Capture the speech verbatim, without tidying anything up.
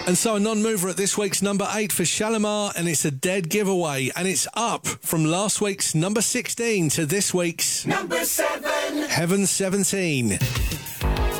And so a non-mover at this week's number eight for Shalimar, and it's a dead giveaway, and it's up from last week's number sixteen to this week's number seven. Heaven seventeen.